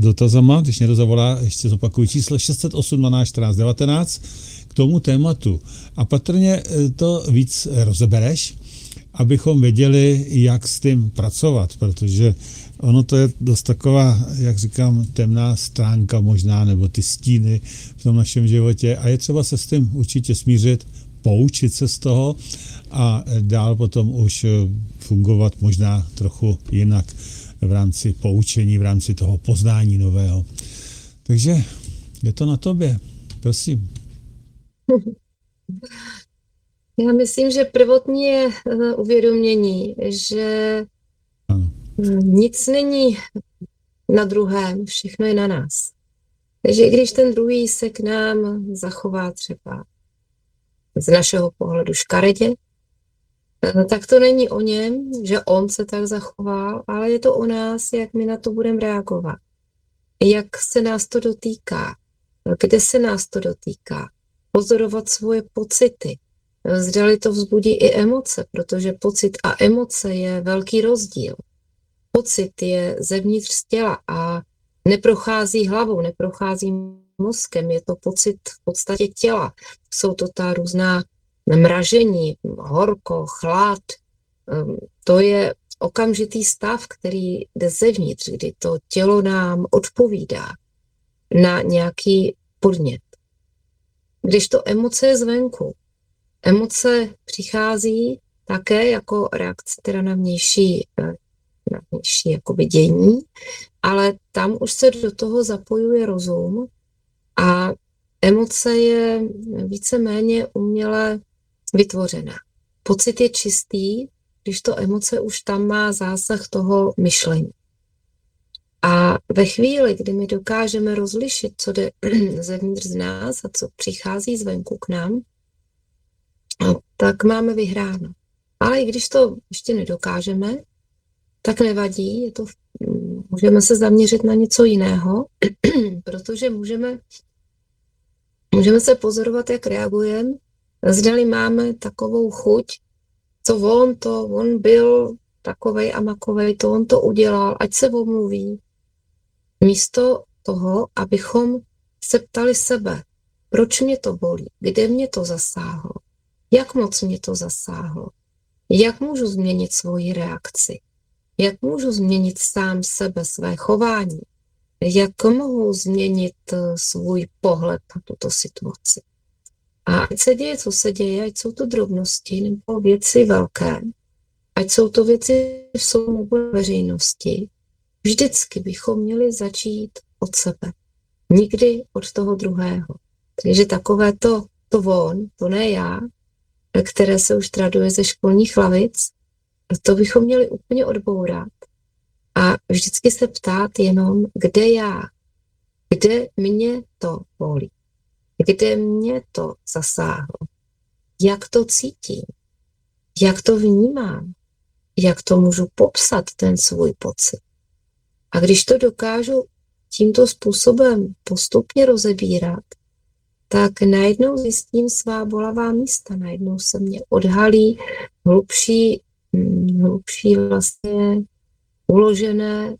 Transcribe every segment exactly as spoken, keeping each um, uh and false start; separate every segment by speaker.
Speaker 1: dotazama, když někdo zavolá, ještě zopakuju číslo šest set osm dvanáct čtrnáct devatenáct k tomu tématu. A patrně to víc rozebereš, abychom věděli, jak s tím pracovat, protože ono to je dost taková, jak říkám, temná stránka možná, nebo ty stíny v tom našem životě a je třeba se s tím určitě smířit, poučit se z toho a dál potom už fungovat možná trochu jinak v rámci poučení, v rámci toho poznání nového. Takže je to na tobě. Prosím.
Speaker 2: Já myslím, že prvotní je uvědomění, že ano. Nic není na druhém, všechno je na nás. Takže když ten druhý se k nám zachová třeba z našeho pohledu škaredě, tak to není o něm, že on se tak zachová, ale je to o nás, jak my na to budeme reagovat. Jak se nás to dotýká, kde se nás to dotýká. Pozorovat svoje pocity. Zdali to vzbudí i emoce, protože pocit a emoce je velký rozdíl. Pocit je zevnitř z těla a neprochází hlavou, neprochází mozkem, je to pocit v podstatě těla. Jsou to ta různá mražení, horko, chlad. To je okamžitý stav, který jde zevnitř, kdy to tělo nám odpovídá na nějaký podnět. Když to emoce je zvenku. Emoce přichází také jako reakce teda na vnější, na vnější jako vidění, ale tam už se do toho zapojuje rozum a emoce je víceméně uměle vytvořená. Pocit je čistý, když to emoce už tam má zásah toho myšlení. A ve chvíli, kdy my dokážeme rozlišit, co jde zevnitř z nás a co přichází zvenku k nám, tak máme vyhráno. Ale i když to ještě nedokážeme, tak nevadí, je to, můžeme se zaměřit na něco jiného, protože můžeme, můžeme se pozorovat, jak reagujeme, zdali máme takovou chuť, co on to, on byl takovej a makovej, to on to udělal, ať se omluví. Místo toho, abychom se ptali sebe, proč mě to bolí, kde mě to zasáhlo, jak moc mě to zasáhlo, jak můžu změnit svoji reakci, jak můžu změnit sám sebe, své chování, jak mohu změnit svůj pohled na tuto situaci. A ať se děje, co se děje, ať jsou to drobnosti nebo věci velké, ať jsou to věci v souboru veřejnosti, vždycky bychom měli začít od sebe. Nikdy od toho druhého. Takže takové to, to on, to ne já, které se už traduje ze školních lavic, to bychom měli úplně odbourat. A vždycky se ptát jenom, kde já, kde mě to bolí, kde mě to zasáhlo, jak to cítím, jak to vnímám, jak to můžu popsat, ten svůj pocit. A když to dokážu tímto způsobem postupně rozebírat, tak najednou zjistím svá bolavá místa, najednou se mě odhalí hlubší, hlubší vlastně uložené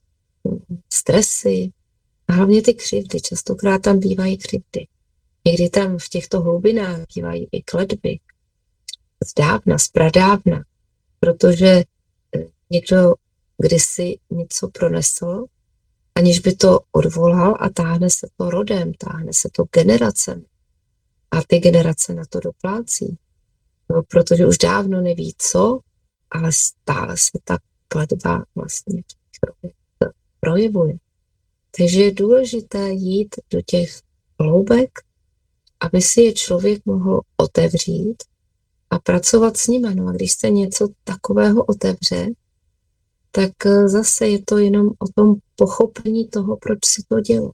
Speaker 2: stresy a hlavně ty křivdy. Častokrát tam bývají křivdy. Někdy tam v těchto hlubinách bývají i kletby. Zdávna, spradávna, protože někdo kdysi něco pronesl, aniž by to odvolal a táhne se to rodem, táhne se to generacemi. A ty generace na to doplácí. No, protože už dávno neví co, ale stále se ta kletba vlastně projevuje. Takže je důležité jít do těch hloubek, aby si je člověk mohl otevřít a pracovat s nimi. No a když se něco takového otevře, tak zase je to jenom o tom pochopení toho, proč si to dělo.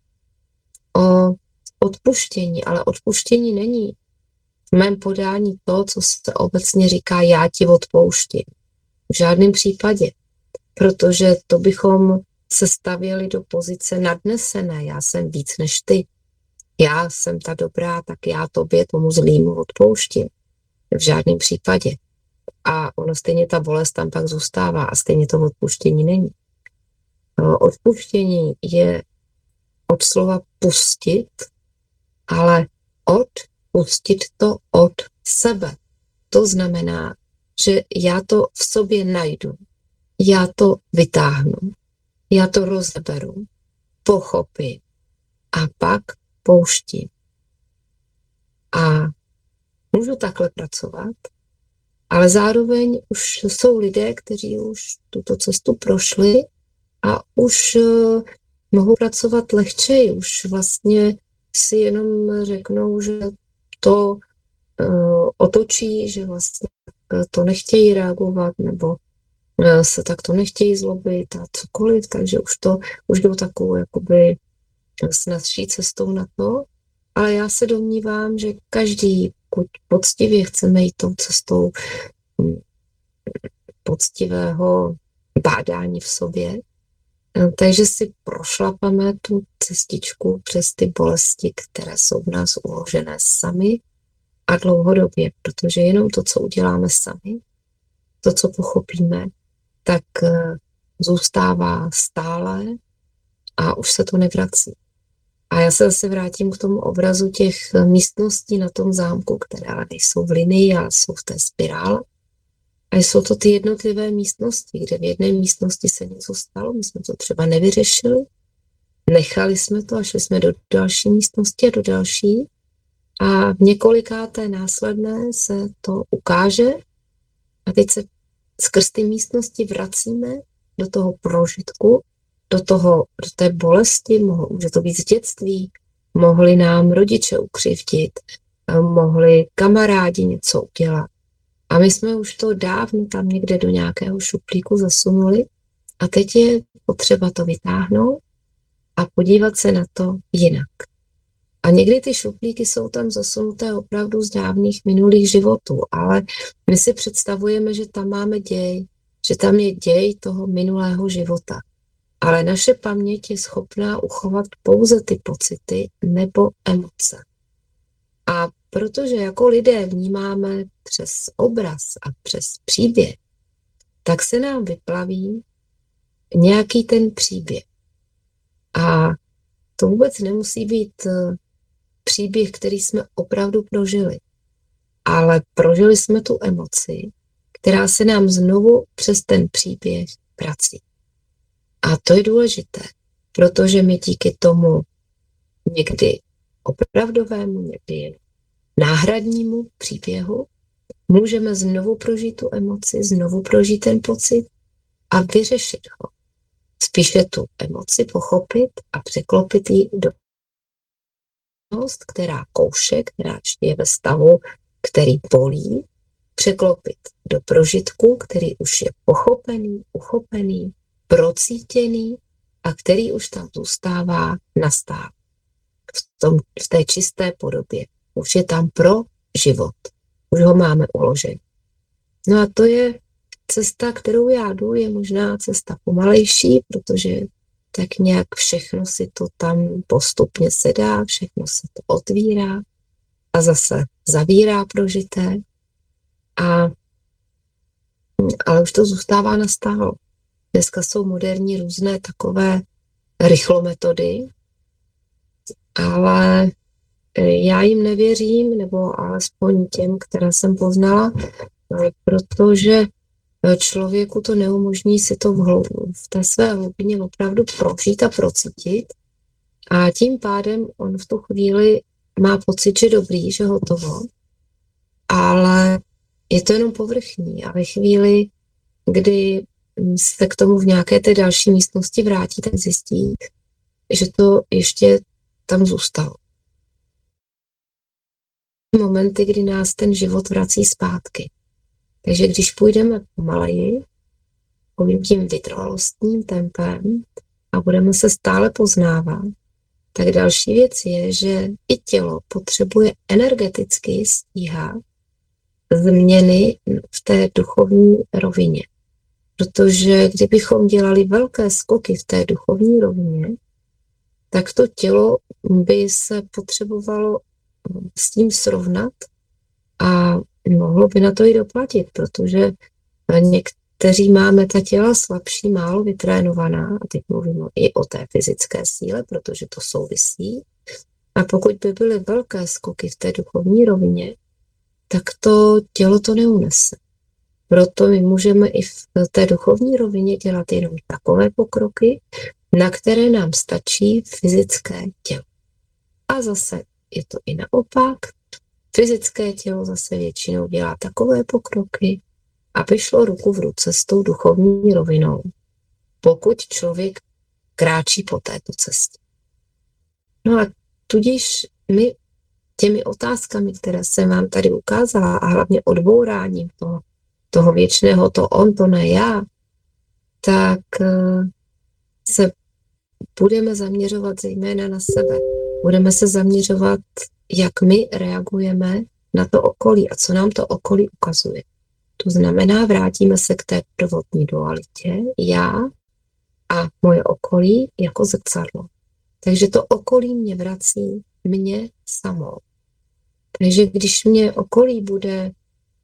Speaker 2: O odpuštění, ale odpuštění není v mém podání to, co se obecně říká, já ti odpouštím. V žádném případě, protože to bychom se stavěli do pozice nadnesené, já jsem víc než ty, já jsem ta dobrá, tak já tobě, tomu zlýmu odpouštím. V žádném případě. A ono stejně ta bolest tam pak zůstává a stejně to odpuštění není. No, odpuštění je od slova pustit, ale odpustit to od sebe. To znamená, že já to v sobě najdu, já to vytáhnu, já to rozeberu, pochopím a pak pouštím. A můžu takhle pracovat, ale zároveň už jsou lidé, kteří už tuto cestu prošli a už uh, mohou pracovat lehčej, už vlastně si jenom řeknou, že to uh, otočí, že vlastně to nechtějí reagovat, nebo uh, se takto nechtějí zlobit a cokoliv, takže už to, už jdou takovou jakoby snazší cestou na to, ale já se domnívám, že každý, pokud poctivě chceme jít tou cestou poctivého bádání v sobě, takže si prošlapeme tu cestičku přes ty bolesti, které jsou v nás uložené sami a dlouhodobě, protože jenom to, co uděláme sami, to, co pochopíme, tak zůstává stále a už se to nevrací. A já se zase vrátím k tomu obrazu těch místností na tom zámku, které ale nejsou v linii, ale jsou v té spirále. A jsou to ty jednotlivé místnosti, kde v jedné místnosti se něco stalo, my jsme to třeba nevyřešili, nechali jsme to a šli jsme do další místnosti a do další. A v několikáté následné se to ukáže a teď se skrz ty místnosti vracíme do toho prožitku, do toho, do té bolesti, může to být z dětství, mohli nám rodiče ukřivdit, mohli kamarádi něco udělat. A my jsme už to dávno tam někde do nějakého šuplíku zasunuli a teď je potřeba to vytáhnout a podívat se na to jinak. A někdy ty šuplíky jsou tam zasunuté opravdu z dávných minulých životů, ale my si představujeme, že tam máme děj, že tam je děj toho minulého života. Ale naše paměť je schopná uchovat pouze ty pocity nebo emoce. A protože jako lidé vnímáme přes obraz a přes příběh, tak se nám vyplaví nějaký ten příběh. A to vůbec nemusí být příběh, který jsme opravdu prožili. Ale prožili jsme tu emoci, která se nám znovu přes ten příběh vrací. A to je důležité, protože my díky tomu někdy opravdovému, někdy náhradnímu příběhu můžeme znovu prožít tu emoci, znovu prožít ten pocit a vyřešit ho. Spíše tu emoci pochopit a překlopit ji do která kouše, která ještě je ve stavu, který bolí, překlopit do prožitku, který už je pochopený, uchopený, procítěný a který už tam zůstává nastále. V, tom, v té čisté podobě. Už je tam pro život. Už ho máme uložený. No a to je cesta, kterou já jdu, je možná cesta pomalejší, protože tak nějak všechno si to tam postupně sedá, všechno se to otvírá a zase zavírá prožité. A, ale už to zůstává nastálo. Dneska jsou moderní různé takové rychlometody, ale já jim nevěřím, nebo alespoň těm, které jsem poznala, protože člověku to neumožní si to v, hloubu, v té své hlubině opravdu prožít a procítit. A tím pádem on v tu chvíli má pocit, že dobrý, že hotovo, ale je to jenom povrchní. A ve chvíli, kdy se k tomu v nějaké té další místnosti vrátí, tak zjistí, že to ještě tam zůstalo. Momenty, kdy nás ten život vrací zpátky. Takže když půjdeme pomaleji, tím vytrvalostním tempem a budeme se stále poznávat, tak další věc je, že i tělo potřebuje energeticky stíhat změny v té duchovní rovině. Protože kdybychom dělali velké skoky v té duchovní rovině, tak to tělo by se potřebovalo s tím srovnat a mohlo by na to i doplatit, protože kteří máme ta těla slabší, málo vytrénovaná, a teď mluvím i o té fyzické síle, protože to souvisí, a pokud by byly velké skoky v té duchovní rovině, tak to tělo to neunese. Proto my můžeme i v té duchovní rovině dělat jenom takové pokroky, na které nám stačí fyzické tělo. A zase je to i naopak. Fyzické tělo zase většinou dělá takové pokroky, aby šlo ruku v ruce s tou duchovní rovinou, pokud člověk kráčí po této cestě. No a tudíž my těmi otázkami, které jsem vám tady ukázala, a hlavně odbouráním toho, toho věčného to on, to ne já, tak se budeme zaměřovat zejména na sebe. Budeme se zaměřovat, jak my reagujeme na to okolí a co nám to okolí ukazuje. To znamená, vrátíme se k té prvotní dualitě, já a moje okolí jako zrcadlo. Takže to okolí mě vrací mě samou. Takže když mě okolí bude,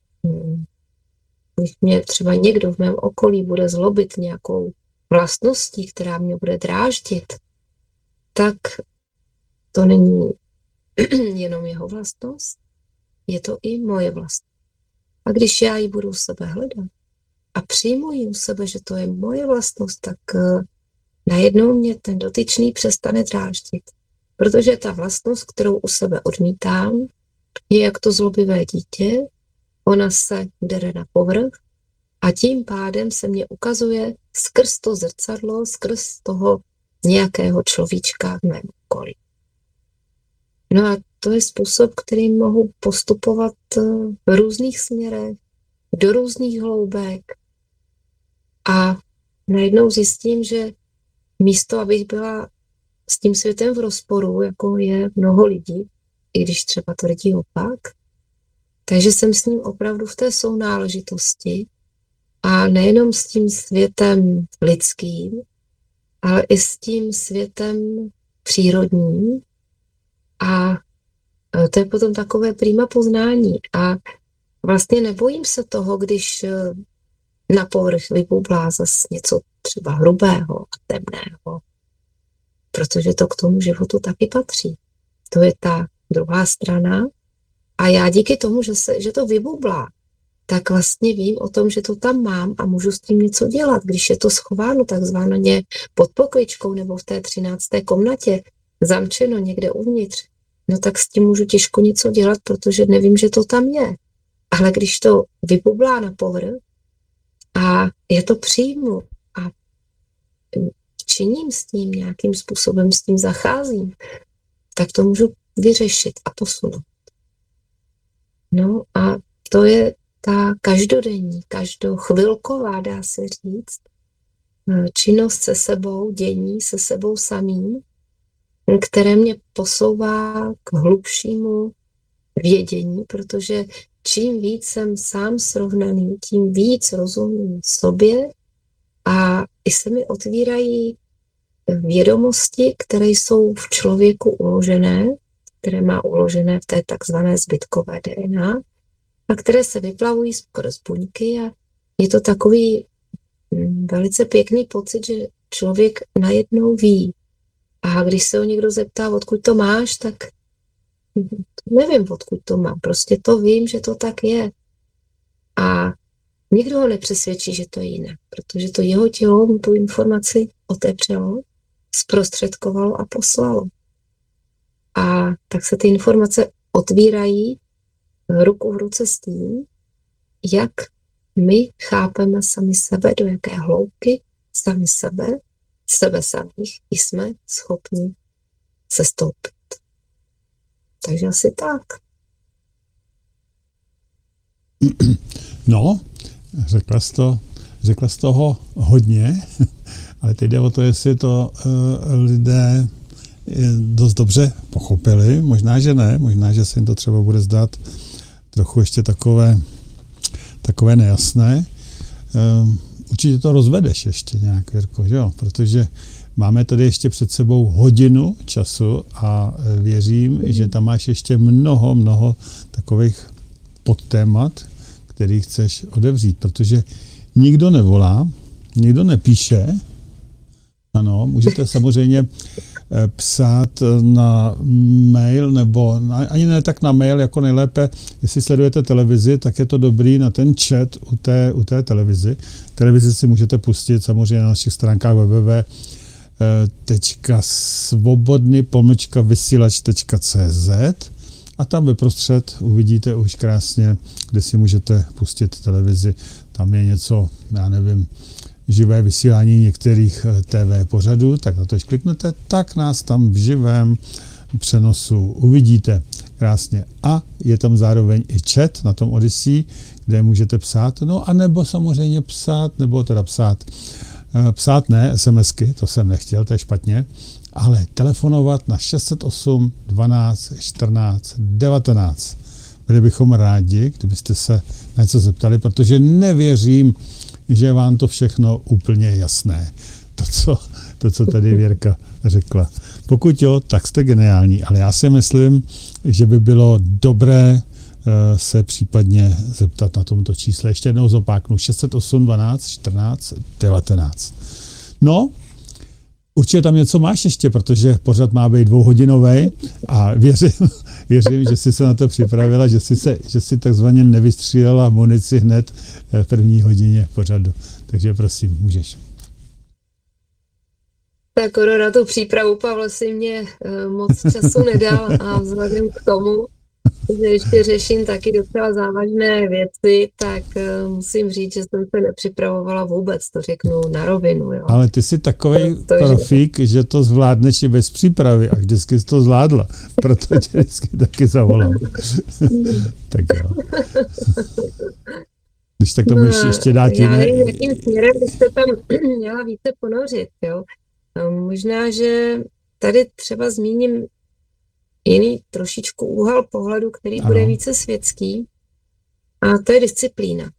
Speaker 2: když mě třeba někdo v mém okolí bude zlobit nějakou vlastností, která mě bude dráždit, tak to není jenom jeho vlastnost, je to i moje vlastnost. A když já ji budu u sebe hledat a přijmu ji u sebe, že to je moje vlastnost, tak uh, najednou mě ten dotyčný přestane dráždit. Protože ta vlastnost, kterou u sebe odmítám, je jak to zlobivé dítě, ona se dere na povrch a tím pádem se mě ukazuje skrz to zrcadlo, skrz toho nějakého človíčka v mém okolí. No a to je způsob, kterým mohu postupovat v různých směrech, do různých hloubek. A najednou zjistím, že místo, abych byla s tím světem v rozporu, jako je mnoho lidí, i když třeba tvrdí opak, takže jsem s ním opravdu v té sounáležitosti a nejenom s tím světem lidským, ale i s tím světem přírodním. A to je potom takové prima poznání. A vlastně nebojím se toho, když na povrch vybublá zase něco třeba hrubého a temného, protože to k tomu životu taky patří. To je ta druhá strana. A já díky tomu, že, se, že to vybublá, tak vlastně vím o tom, že to tam mám a můžu s tím něco dělat. Když je to schováno takzvaně pod pokličkou nebo v té třinácté komnatě, zamčeno někde uvnitř, no tak s tím můžu těžko něco dělat, protože nevím, že to tam je. Ale když to vybublá na povrch a je to přijmu a činím s tím nějakým způsobem, s tím zacházím, tak to můžu vyřešit a posunout. No a to je ta každodenní, každochvilková, dá se říct, činnost se sebou, dění se sebou samým, které mě posouvá k hlubšímu vědění, protože čím víc jsem sám srovnaný, tím víc rozumím sobě a i se mi otvírají vědomosti, které jsou v člověku uložené, které má uložené v té takzvané zbytkové D N A a které se vyplavují skrz buňky a je to takový velice pěkný pocit, že člověk najednou ví. A když se ho někdo zeptá, odkud to máš, tak nevím, odkud to mám. Prostě to vím, že to tak je. A nikdo ho nepřesvědčí, že to je jinak, protože to jeho tělo mu tu informaci otevřelo, zprostředkovalo a poslalo. A tak se ty informace otvírají ruku v ruce s tím, jak my chápeme sami sebe, do jaké hloubky sami sebe, sebe samých jsme schopni sestoupit. Takže asi tak.
Speaker 1: No, řekla jsi to, řekla jsi toho hodně, ale teď jde o to, jestli to uh, lidé dost dobře pochopili, možná, že ne, možná, že se jim to třeba bude zdát trochu ještě takové, takové nejasné. Um, určitě to rozvedeš ještě nějak, Jirko, že jo? Protože máme tady ještě před sebou hodinu času a věřím, že tam máš ještě mnoho, mnoho takových podtémat, který chceš odevřít, protože nikdo nevolá, nikdo nepíše. Ano, můžete samozřejmě psát na mail, nebo na, ani ne tak na mail, jako nejlépe, jestli sledujete televizi, tak je to dobrý na ten chat u té, u té televizi. Televizi si můžete pustit samozřejmě na našich stránkách w w w tečka svobodny pomlčka vysílač tečka c z a tam vyprostřed uvidíte už krásně, kde si můžete pustit televizi. Tam je něco, já nevím, živé vysílání některých T V pořadů, tak na to, když kliknete, tak nás tam v živém přenosu uvidíte krásně. A je tam zároveň i chat na tom Odyssey, kde můžete psát, no a nebo samozřejmě psát, nebo teda psát, psát ne, SMSky, to jsem nechtěl, to je špatně, ale telefonovat na šest set osm dvanáct čtrnáct devatenáct. Byli bychom rádi, kdybyste se na něco zeptali, protože nevěřím, že je vám to všechno úplně jasné. To, co, to, co tady Věrka řekla. Pokud jo, tak jste geniální, ale já si myslím, že by bylo dobré uh, se případně zeptat na tomto čísle. Ještě jednou zopáknu. šest set osm dvanáct čtrnáct devatenáct. No, určitě tam něco máš ještě, protože pořad má být dvouhodinový a věřím, věřím, že jsi se na to připravila, že jsi, se, že jsi takzvaně nevystřílela munici hned v první hodině pořadu. Takže prosím, můžeš.
Speaker 2: Tak na tu přípravu, Pavle, si mě uh, moc času nedal a vzhledem k tomu, že ještě řeším taky docela závažné věci, tak uh, musím říct, že jsem se nepřipravovala vůbec, to řeknu na rovinu. Jo.
Speaker 1: Ale ty jsi takovej profík, že to zvládneš i bez přípravy a vždycky jsi to zvládla, proto tě vždycky taky zavolám. Tak jo. Když tak to můžeš no, ještě dát
Speaker 2: já
Speaker 1: jiné...
Speaker 2: nevím, jakým směrem byste tam měla více ponořit, jo. Možná, že tady třeba zmíním jiný trošičku úhel pohledu, který ano. bude více světský, a to je disciplína.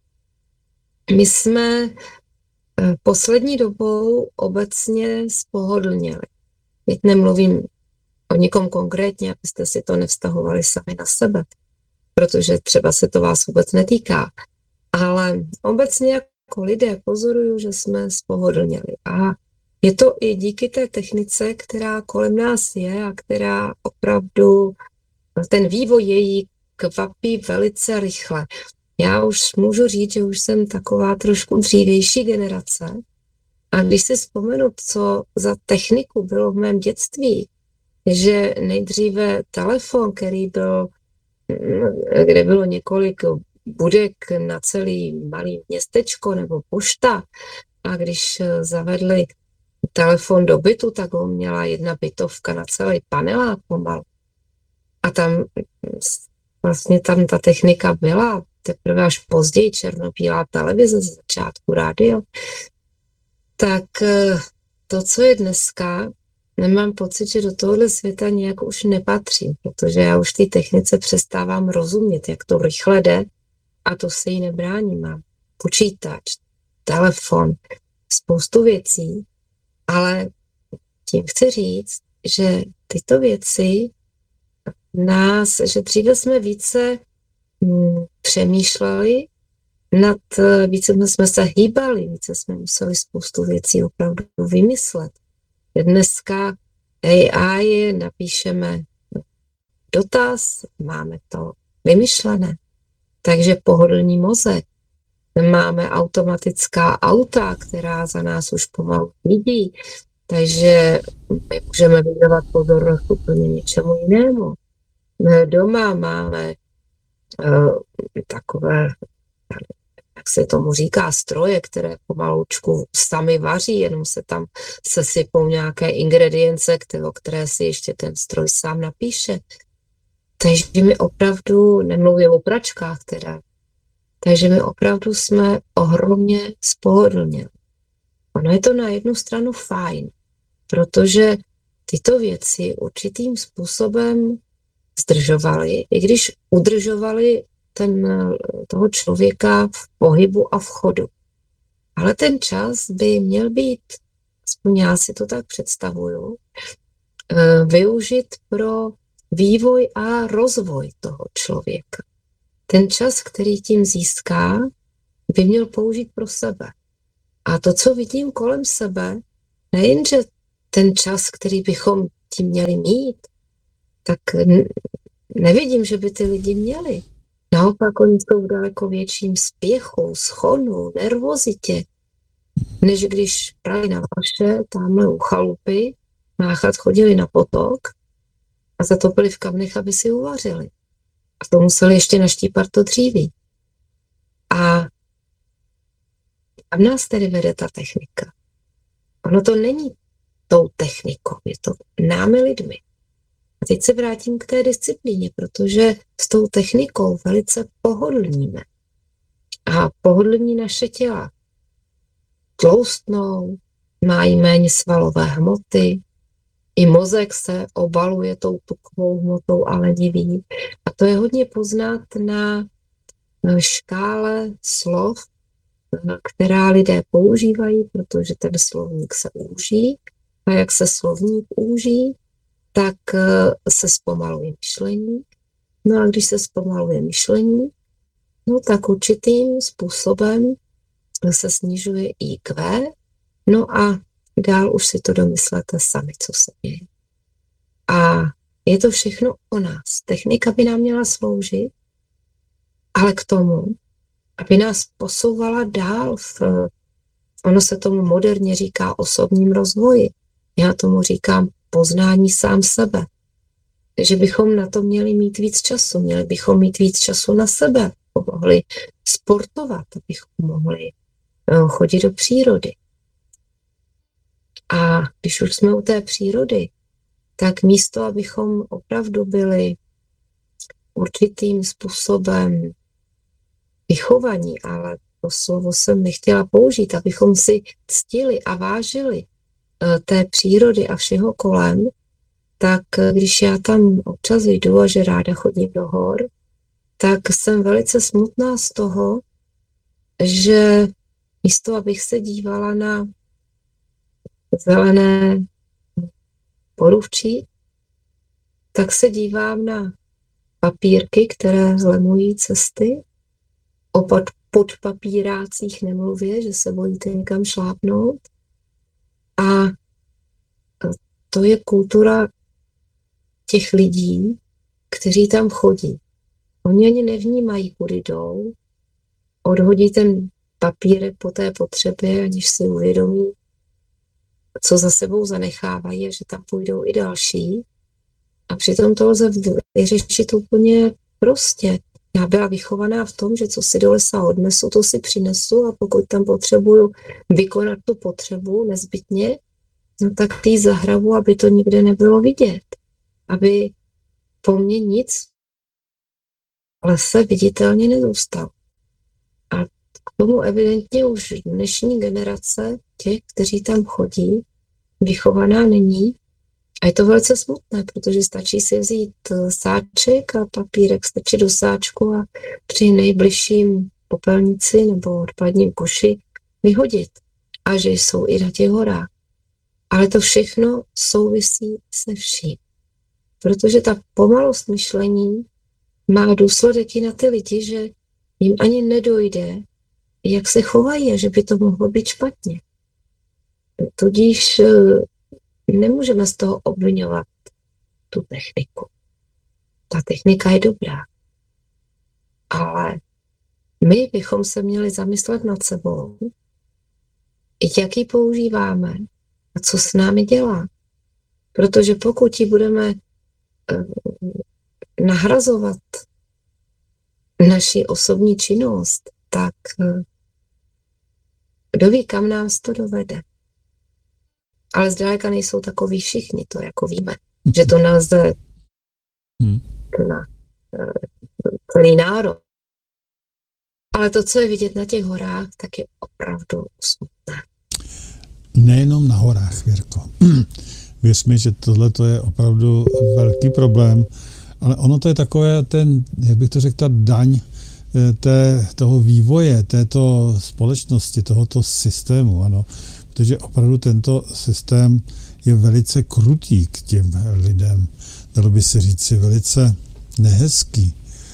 Speaker 2: My jsme poslední dobou obecně spohodlněli. Teď nemluvím o nikom konkrétně, abyste si to nevztahovali sami na sebe, protože třeba se to vás vůbec netýká. Ale obecně jako lidé pozoruju, že jsme spohodlněli. A je to i díky té technice, která kolem nás je a která opravdu, ten vývoj její kvapí velice rychle. Já už můžu říct, že už jsem taková trošku dřívější generace. A když si vzpomenu, co za techniku bylo v mém dětství, že nejdříve telefon, který byl, kde bylo několik budek na celý malý městečko nebo pošta, a když zavedli telefon do bytu, tak ho měla jedna bytovka na celý panelák pomalu. A tam vlastně tam ta technika byla, teprve až později černobílá televize, z začátku rádio. Tak to, co je dneska, nemám pocit, že do tohohle světa nějak už nepatřím, protože já už té technice přestávám rozumět, jak to rychle jde, a to se jí nebrání. Mám počítač, telefon, spoustu věcí, ale tím chci říct, že tyto věci nás, že dříve jsme více hm, přemýšleli nad, více jsme se hýbali, více jsme museli spoustu věcí opravdu vymyslet. Dneska A I napíšeme dotaz, máme to vymyšlené, takže pohodlný mozek. Máme automatická auta, která za nás už pomalu vidí, takže my můžeme věnovat pozornost úplně něčemu jinému. Doma máme uh, takové, jak se tomu říká, stroje, které pomaloučku sami vaří, jenom se tam sesypou nějaké ingredience, které, které si ještě ten stroj sám napíše. Takže my opravdu, nemluvím o pračkách teda, takže my opravdu jsme ohromně spohodlněli. Ono je to na jednu stranu fajn, protože tyto věci určitým způsobem zdržovaly, i když udržovaly ten, toho člověka v pohybu a v chodu. Ale ten čas by měl být, aspoň já si to tak představuju, využit pro vývoj a rozvoj toho člověka. Ten čas, který tím získá, by měl použít pro sebe. A to, co vidím kolem sebe, nejenže ten čas, který bychom tím měli mít, tak nevidím, že by ty lidi měli. Naopak oni jsou v daleko větším spěchu, schonu, nervozitě, než když prali na vaše, tamhle u chalupy, máchat chodili na potok a zatopili v kamnech, aby si uvařili. A to museli ještě naštípat to dříví. A kam nás tedy vede ta technika? Ono to není tou technikou, je to námi lidmi. A teď se vrátím k té disciplíně, protože s tou technikou velice pohodlníme. A pohodlní naše těla tloustnou, mají méně svalové hmoty, i mozek se obaluje tou tukovou hmotou a leniví. A to je hodně poznat na škále slov, která lidé používají, protože ten slovník se úží. A jak se slovník úží, tak se zpomaluje myšlení. No a když se zpomaluje myšlení, no tak určitým způsobem se snižuje í kvé, no a dál už si to domyslete sami, co se děje. A je to všechno o nás. Technika by nám měla sloužit, ale k tomu, aby nás posouvala dál v, ono se tomu moderně říká osobním rozvoji. Já tomu říkám poznání sám sebe. Že bychom na to měli mít víc času, měli bychom mít víc času na sebe, abychom mohli sportovat, abychom mohli chodit do přírody. A když už jsme u té přírody, tak místo, abychom opravdu byli určitým způsobem vychovaní, ale to slovo jsem nechtěla použít, abychom si ctili a vážili té přírody a všeho kolem, tak když já tam občas jdu a že ráda chodím do hor, tak jsem velice smutná z toho, že místo, abych se dívala na zelené porůvčí, tak se dívám na papírky, které zlemují cesty, o podpapírácích nemluvě, že se bojíte někam šlápnout. A to je kultura těch lidí, kteří tam chodí. Oni ani nevnímají, kudy jdou, odhodí ten papírek po té potřebě, aniž si uvědomí, co za sebou zanechávají a že tam půjdou i další. A přitom to lze vyřešit úplně prostě. Já byla vychovaná v tom, že co si do lesa odnesu, to si přinesu a pokud tam potřebuju vykonat tu potřebu nezbytně, no tak ty zahrabu, aby to nikde nebylo vidět. Aby po mně nic v lese viditelně nezůstalo. A k tomu evidentně už dnešní generace těch, kteří tam chodí, vychovaná není. A je to velice smutné, protože stačí si vzít sáček a papírek strčit do sáčku a při nejbližším popelnici nebo odpadním koši vyhodit. A že jsou i na těch horách. Ale to všechno souvisí se vším. Protože ta pomalost myšlení má důsledek i na ty lidi, že jim ani nedojde, jak se chovají a že by to mohlo být špatně. Tudíž nemůžeme z toho obviňovat tu techniku. Ta technika je dobrá. Ale my bychom se měli zamyslet nad sebou, jak ji používáme a co s námi dělá. Protože pokud ji budeme nahrazovat naši osobní činnost, tak kdo ví, kam nás to dovede. Ale zdaleka nejsou takoví všichni, to jako víme, že to nelze na celý národ. Ale to, co je vidět na těch horách, tak je opravdu smutné.
Speaker 1: Nejenom na horách, Věrko. Věř mi, že tohle je opravdu velký problém, ale ono to je takové ten, jak bych to řekl, ta daň té, toho vývoje, této společnosti, tohoto systému, ano. Protože opravdu tento systém je velice krutý k těm lidem. Dalo by se říci velice nehezký.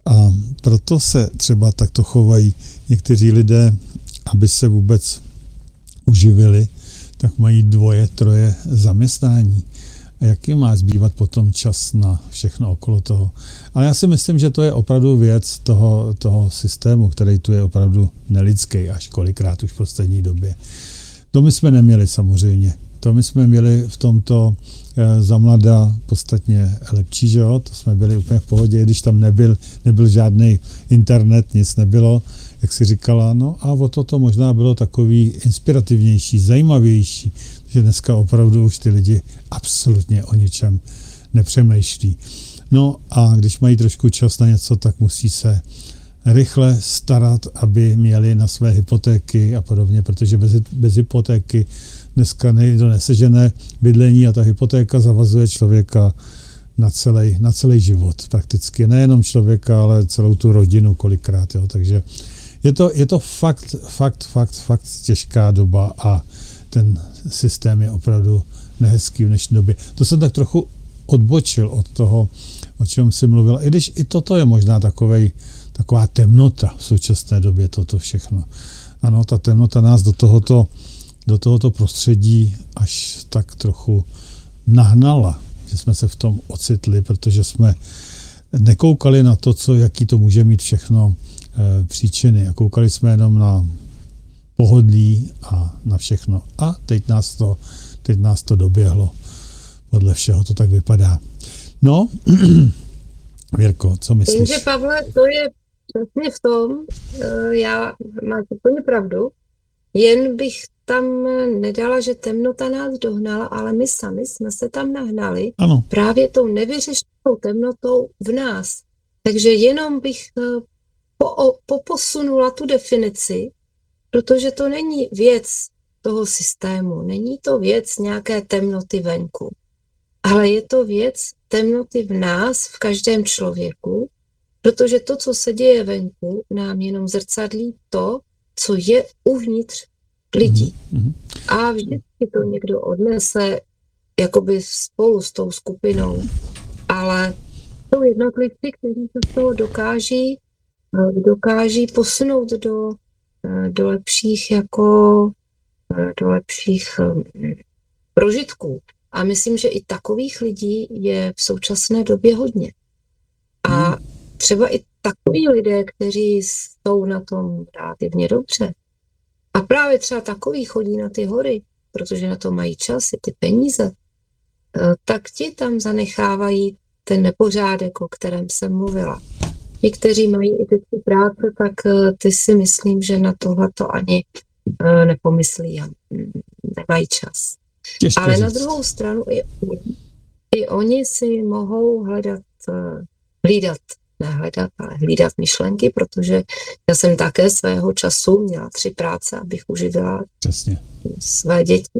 Speaker 1: A proto se třeba takto chovají někteří lidé, aby se vůbec uživili, tak mají dvoje, troje zaměstnání. A jaký má zbývat potom čas na všechno okolo toho. Ale já si myslím, že to je opravdu věc toho, toho systému, který tu je opravdu nelidský až kolikrát už v poslední době. To my jsme neměli samozřejmě. To my jsme měli v tomto e, za mladá podstatně lepší, že jo? To jsme byli úplně v pohodě, když tam nebyl, nebyl žádný internet, nic nebylo, jak si říkala, no a o toto možná bylo takový inspirativnější, zajímavější, že dneska opravdu už ty lidi absolutně o ničem nepřemýšlí. No a když mají trošku čas na něco, tak musí se rychle starat, aby měli na své hypotéky a podobně, protože bez, bez hypotéky dneska nejde nesežené bydlení a ta hypotéka zavazuje člověka na celý, na celý život prakticky. Nejenom člověka, ale celou tu rodinu kolikrát. Jo. Takže je to, je to fakt, fakt, fakt, fakt těžká doba a ten systém je opravdu nehezký v dnešní době. To jsem tak trochu odbočil od toho, o čem jsi mluvil. I když i toto je možná takovej, taková temnota v současné době, toto všechno. Ano, ta temnota nás do tohoto, do tohoto prostředí až tak trochu nahnala, že jsme se v tom ocitli, protože jsme nekoukali na to, co, jaký to může mít všechno e, příčiny. A koukali jsme jenom na pohodlí a na všechno. A teď nás to, teď nás to doběhlo. Podle všeho to tak vypadá. No, Věrko, co myslíš?
Speaker 2: Jenže, Pavle, to je přesně v tom, já mám úplně pravdu, jen bych tam nedala, že temnota nás dohnala, ale my sami jsme se tam nahnali
Speaker 1: ano.
Speaker 2: Právě tou nevyřešenou temnotou v nás. Takže jenom bych po, poposunula tu definici, protože to není věc toho systému, není to věc nějaké temnoty venku, ale je to věc temnoty v nás, v každém člověku, protože to, co se děje venku, nám jenom zrcadlí to, co je uvnitř lidí.
Speaker 1: Mm-hmm.
Speaker 2: A vždycky to někdo odnese jakoby spolu s tou skupinou, ale jsou jednotlivci, kteří se z toho dokáží, dokáží posunout do, do lepších jako do lepších prožitků. A myslím, že i takových lidí je v současné době hodně. A třeba i takoví lidé, kteří jsou na tom relativně dobře. A právě třeba takový chodí na ty hory, protože na to mají čas, ty peníze, tak ti tam zanechávají ten nepořádek, o kterém jsem mluvila. Ti, kteří mají i ty práce, tak ty si myslím, že na tohleto ani nepomyslí a nemají čas.
Speaker 1: Těžko
Speaker 2: Ale
Speaker 1: říct.
Speaker 2: na druhou stranu i, i oni si mohou hledat, hlídat, ne hledat, ale hlídat myšlenky, protože já jsem také svého času měla tři práce, abych uživila
Speaker 1: Přesně.
Speaker 2: své děti.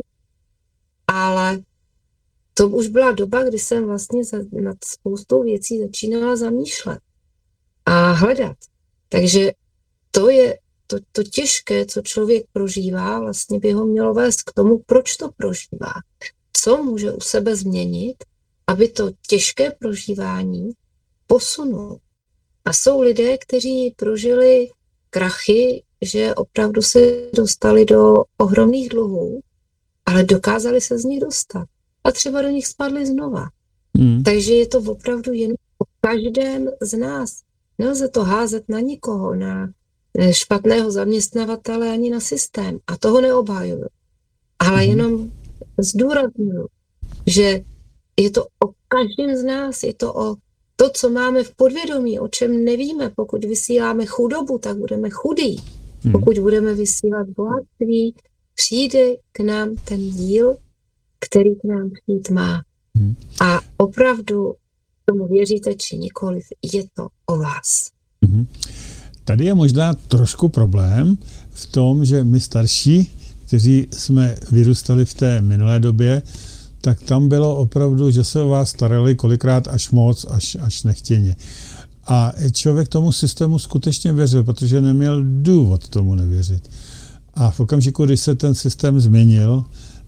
Speaker 2: Ale to už byla doba, kdy jsem vlastně za, nad spoustou věcí začínala zamýšlet a hledat. Takže to je to, to těžké, co člověk prožívá, vlastně by ho mělo vést k tomu, proč to prožívá. Co může u sebe změnit, aby to těžké prožívání posunul. A jsou lidé, kteří prožili krachy, že opravdu se dostali do ohromných dluhů, ale dokázali se z nich dostat. A třeba do nich spadli znova. Hmm. Takže je to opravdu jen o každém z nás. Nelze to házet na nikoho, na špatného zaměstnavatele ani na systém. A toho neobhajuju. Ale hmm. jenom zdůraznuju, že je to o každém z nás, je to o to, co máme v podvědomí, o čem nevíme. Pokud vysíláme chudobu, tak budeme chudí. Hmm. Pokud budeme vysílat bohatství, přijde k nám ten díl, který k nám přijít má. Hmm. A opravdu tomu věříte, či nikoliv, je to o vás.
Speaker 1: Hmm. Tady je možná trošku problém v tom, že my starší, kteří jsme vyrůstali v té minulé době, tak tam bylo opravdu, že se o vás starali kolikrát až moc, až, až nechtěně. A člověk tomu systému skutečně věřil, protože neměl důvod tomu nevěřit. A v okamžiku, když se ten systém změnil,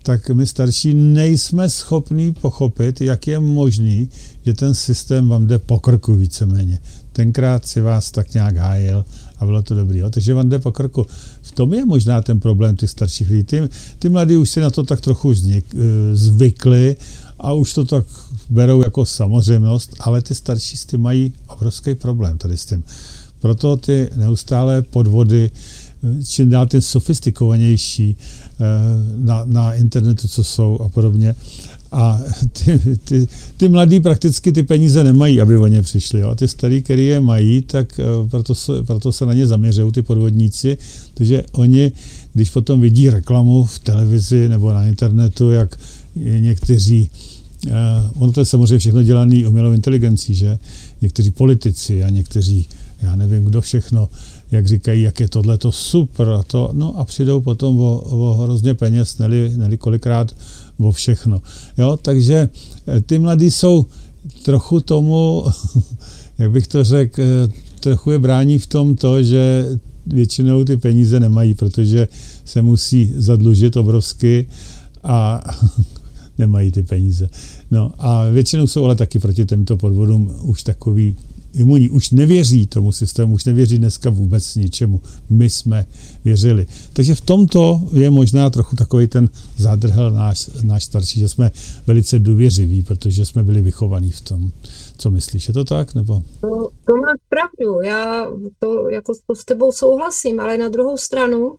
Speaker 1: tak my starší nejsme schopní pochopit, jak je možný, že ten systém vám jde po krku víceméně. Tenkrát si vás tak nějak hájil a bylo to dobrý. Jo? Takže vám jde po krku. V tom je možná ten problém těch starších lidí. Ty, ty mladí už si na to tak trochu znik, zvykli a už to tak berou jako samozřejmost, ale ty starší s tím mají obrovský problém tady s tím. Proto ty neustálé podvody, čím dál tím sofistikovanější na, na internetu, co jsou a podobně. A ty, ty, ty mladí prakticky ty peníze nemají, aby o ně přišli. Jo. A ty starý, který je mají, tak proto se, proto se na ně zaměřují ty podvodníci, protože oni, když potom vidí reklamu v televizi nebo na internetu, jak někteří, uh, ono to je samozřejmě všechno dělaný umělou inteligencí, že? Někteří politici a někteří, já nevím kdo všechno, jak říkají, jak je tohleto super a to, no a přijdou potom o, o hrozně peněz, neli, neli kolikrát o všechno. Jo, takže ty mladí jsou trochu tomu, jak bych to řekl, trochu je brání v tom to, že většinou ty peníze nemají, protože se musí zadlužit obrovsky a nemají ty peníze. No a většinou jsou ale taky proti těmto podvodům už takový imunní, už nevěří tomu systému, už nevěří dneska vůbec ničemu. My jsme věřili. Takže v tomto je možná trochu takový ten zádrhel náš, náš starší, že jsme velice důvěřiví, protože jsme byli vychovaní v tom. Co myslíš, je to tak? Nebo?
Speaker 2: No, to máš pravdu, já to, jako to s tebou souhlasím, ale na druhou stranu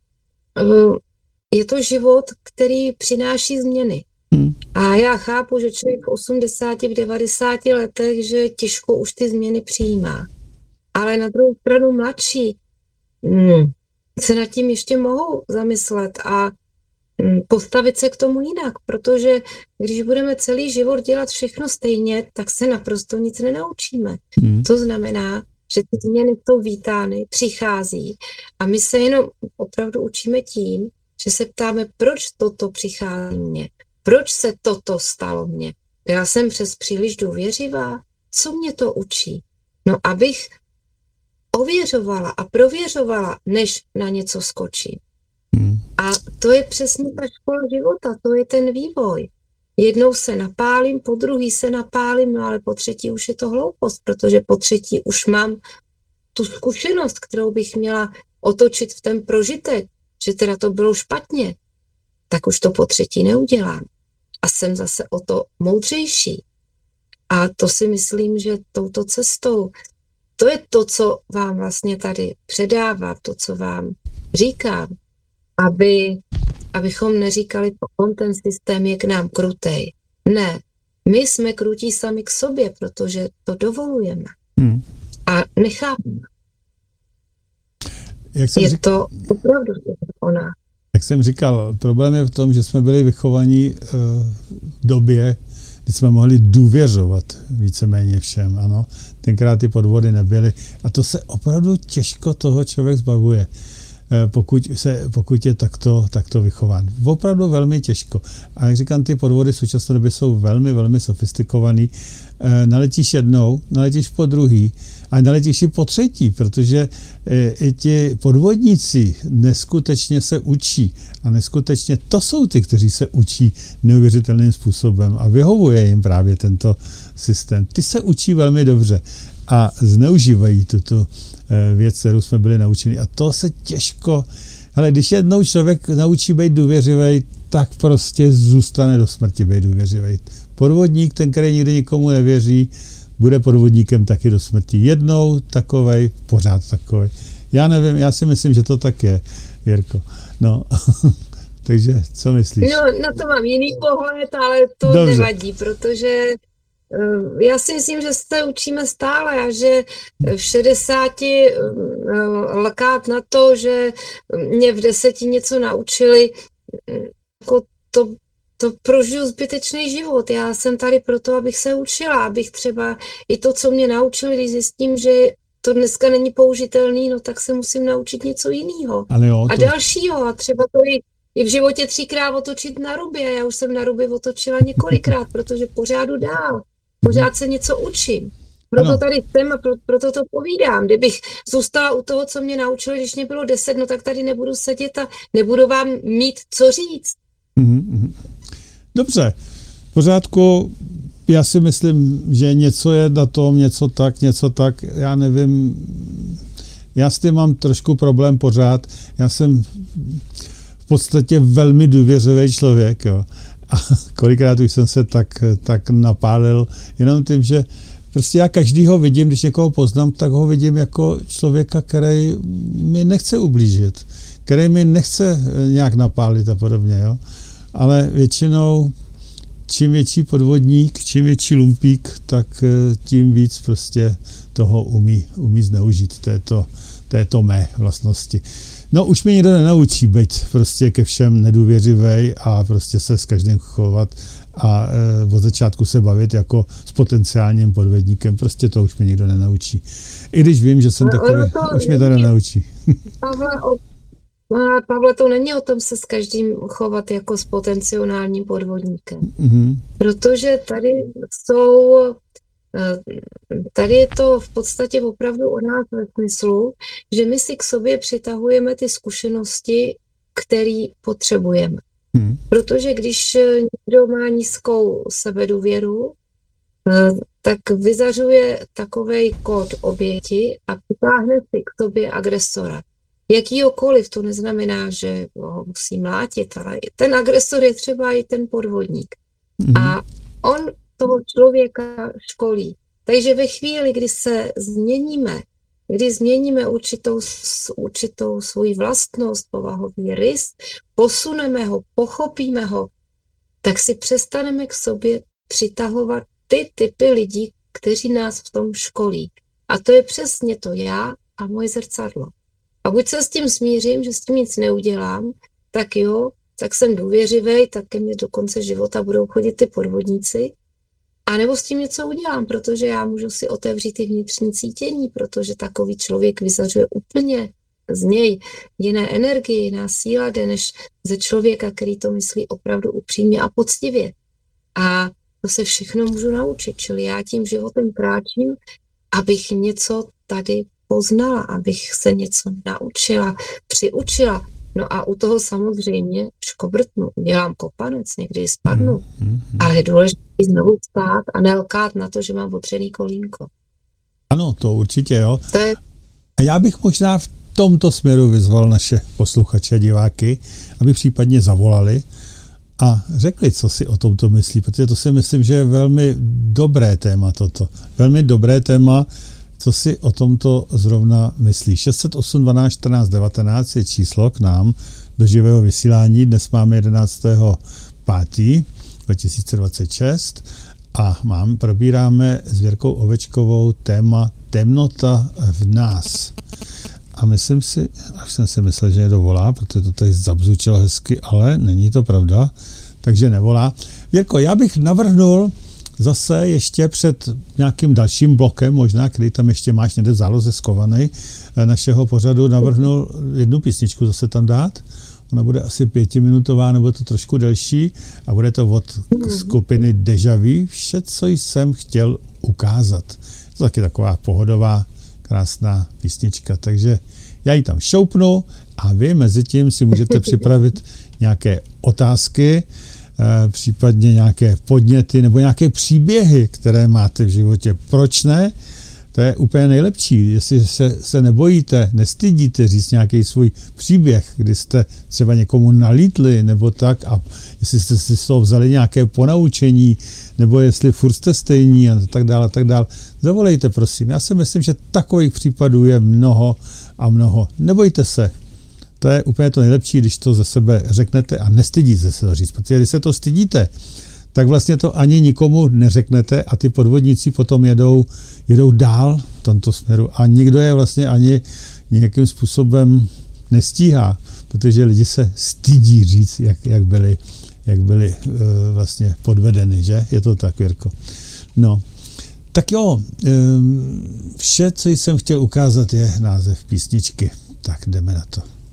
Speaker 2: je to život, který přináší změny. Hmm. A já chápu, že člověk v osmdesáti, v devadesáti letech, že těžko už ty změny přijímá. Ale na druhou stranu mladší hmm, se nad tím ještě mohou zamyslet a hmm, postavit se k tomu jinak, protože když budeme celý život dělat všechno stejně, tak se naprosto nic nenaučíme. Hmm. To znamená, že ty změny jsou vítány, přichází a my se jenom opravdu učíme tím, že se ptáme, proč toto přichází mně. Proč se toto stalo mně? Já jsem přes příliš důvěřivá? Co mě to učí? No, abych ověřovala a prověřovala, než na něco skočím. Hmm. A to je přesně ta škola života, to je ten vývoj. Jednou se napálím, po druhý se napálím, no ale po třetí už je to hloupost, protože po třetí už mám tu zkušenost, kterou bych měla otočit v ten prožitek, že teda to bylo špatně, tak už to po třetí neudělám. A jsem zase o to moudřejší. A to si myslím, že touto cestou, to je to, co vám vlastně tady předávám, to, co vám říkám, aby, abychom neříkali, on ten systém je k nám krutej. Ne, my jsme krutí sami k sobě, protože to dovolujeme. Hmm. A nechápeme. Je řík... to opravdu o nás.
Speaker 1: Jak jsem říkal, problém je v tom, že jsme byli vychovaní uh, v době, kdy jsme mohli důvěřovat víceméně všem, ano. Tenkrát ty podvody nebyly. A to se opravdu těžko toho člověk zbavuje, uh, pokud, se, pokud je takto, takto vychován. Opravdu velmi těžko. A jak říkám, ty podvody v současné době jsou velmi, velmi sofistikovaný. Uh, naletíš jednou, naletíš po druhý, a naletíš i po třetí, protože i ti podvodníci neskutečně se učí. A neskutečně to jsou ty, kteří se učí neuvěřitelným způsobem a vyhovuje jim právě tento systém. Ty se učí velmi dobře a zneužívají tuto věc, kterou jsme byli naučeni. A to se těžko... Ale když jednou člověk naučí být důvěřivý, tak prostě zůstane do smrti být důvěřivý. Podvodník, ten, který nikdy nikomu nevěří, bude podvodníkem taky do smrti. Jednou takovej, pořád takovej. Já nevím, já si myslím, že to tak je, Jirko. No, takže co myslíš?
Speaker 2: No, na to mám jiný pohled, ale to Dobře. nevadí, protože uh, já si myslím, že se učíme stále a že v šedesáti uh, lkát na to, že mě v deseti něco naučili, jako to To prožiju zbytečný život. Já jsem tady proto, abych se učila, abych třeba i to, co mě naučili, když zjistím, že to dneska není použitelný, no tak se musím naučit něco jiného.
Speaker 1: To...
Speaker 2: A dalšího. A třeba to i, i v životě třikrát otočit na ruby. A já už jsem na ruby otočila několikrát, protože pořád jdu dál. Pořád se něco učím. Proto ano. tady jsem a pro, proto to povídám. Kdybych zůstala u toho, co mě naučili, když mě bylo deset, no tak tady nebudu sedět a nebudu vám mít co říct.
Speaker 1: Mm-hmm. Dobře, v pořádku. Já si myslím, že něco je na tom, něco tak, něco tak, já nevím. Já s tím mám trošku problém pořád. Já jsem v podstatě velmi důvěřivý člověk, jo. A kolikrát už jsem se tak, tak napálil jenom tím, že prostě já každýho vidím, když někoho poznám, tak ho vidím jako člověka, který mi nechce ublížit, který mi nechce nějak napálit a podobně, jo. Ale většinou čím větší podvodník, čím větší lumpík, tak tím víc prostě toho umí, umí zneužít této, této mé vlastnosti. No už mě nikdo nenaučí být prostě ke všem nedůvěřivej a prostě se s každým chovat a e, od začátku se bavit jako s potenciálním podvodníkem. Prostě to už mě nikdo nenaučí. I když vím, že jsem takový, už mě to nenaučí.
Speaker 2: Pavle, o, Pavle, to není o tom se s každým chovat jako s potenciálním podvodníkem. Mm-hmm. Protože tady jsou Tady je to v podstatě opravdu od nás ve smyslu, že my si k sobě přitahujeme ty zkušenosti, které potřebujeme. Hmm. Protože když někdo má nízkou sebedůvěru, tak vyzařuje takovej kód oběti a přitáhne si k sobě agresora. Jakýhokoliv, to neznamená, že ho musí mlátit, ale ten agresor je třeba i ten podvodník. Hmm. A on toho člověka školí. Takže ve chvíli, kdy se změníme, kdy změníme určitou, určitou svoji vlastnost, povahový rys, posuneme ho, pochopíme ho, tak si přestaneme k sobě přitahovat ty typy lidí, kteří nás v tom školí. A to je přesně to já a moje zrcadlo. A buď se s tím smířím, že s tím nic neudělám, tak jo, tak jsem důvěřivý, tak ke mně do konce života budou chodit ty podvodníci, a nebo s tím něco udělám, protože já můžu si otevřít i vnitřní cítění, protože takový člověk vyzařuje úplně z něj jiné energie, jiná síla jde, než ze člověka, který to myslí opravdu upřímně a poctivě. A to se všechno můžu naučit, čili já tím životem kráčím, abych něco tady poznala, abych se něco naučila, přiučila. No a u toho samozřejmě škobrtnu, dělám kopanec, někdy spadnu, mm-hmm. ale je důležité znovu stát a nelkát na to, že mám otřený kolínko.
Speaker 1: Ano, to určitě, jo.
Speaker 2: To je...
Speaker 1: A já bych možná v tomto směru vyzval naše posluchače, diváky, aby případně zavolali a řekli, co si o tomto myslí, protože to si myslím, že je velmi dobré téma toto. Velmi dobré téma, co si o tomto zrovna myslí. šest set osm dvanáct čtrnáct devatenáct je číslo k nám do živého vysílání. Dnes máme jedenáctého pátého dva tisíce dvacet šest a mám, probíráme s Věrkou Ovečkovou téma temnota v nás. A myslím si, až jsem si myslel, že je dovolá, protože to tady zabzučilo hezky, ale není to pravda, takže nevolá. Věrko, já bych navrhnul zase ještě před nějakým dalším blokem, možná, který tam ještě máš někde v záloze skovaný, našeho pořadu, navrhnul jednu písničku zase tam dát. Ona bude asi pětiminutová, nebo to trošku delší a bude to od skupiny Deja Vu. Vše, co jsem chtěl ukázat. To je taky taková pohodová, krásná písnička, takže já ji tam šoupnu a vy mezi tím si můžete připravit nějaké otázky, případně nějaké podněty nebo nějaké příběhy, které máte v životě. Proč ne? To je úplně nejlepší. Jestli se, se nebojíte, nestydíte říct nějaký svůj příběh, kdy jste třeba někomu nalítli nebo tak a jestli jste si z toho vzali nějaké ponaučení, nebo jestli furt jste stejní a tak dále, a tak dále. Zavolejte, prosím. Já si myslím, že takových případů je mnoho a mnoho. Nebojte se. To je úplně to nejlepší, když to ze sebe řeknete a nestydíte se to říct, protože když se to stydíte, tak vlastně to ani nikomu neřeknete a ty podvodníci potom jedou, jedou dál v tomto směru a nikdo je vlastně ani nějakým způsobem nestíhá, protože lidi se stydí říct, jak, jak byli, jak byli uh, vlastně podvedeny, že? Je to tak, Věrko. No, tak jo, um, vše, co jsem chtěl ukázat, je název písničky. Tak jdeme na to.